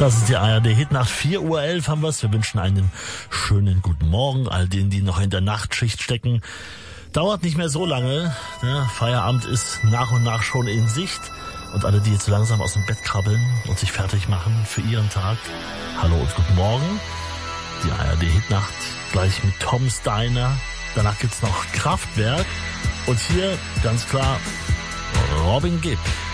Das ist die ARD-Hitnacht, 4:11 Uhr haben wir's. Wir wünschen einen schönen guten Morgen all denen, die noch in der Nachtschicht stecken. Dauert nicht mehr so lange. Der Feierabend ist nach und nach schon in Sicht. Und alle, die jetzt langsam aus dem Bett krabbeln und sich fertig machen für ihren Tag. Hallo und guten Morgen. Die ARD-Hitnacht gleich mit Tom Steiner. Danach gibt's noch Kraftwerk. Und hier ganz klar Robin Gibb.